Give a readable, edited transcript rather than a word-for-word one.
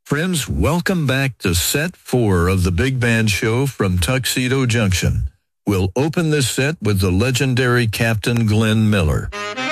Friends, welcome back to set 4 of the Big Band Show from Tuxedo Junction. We'll open this set with the legendary Captain Glenn Miller.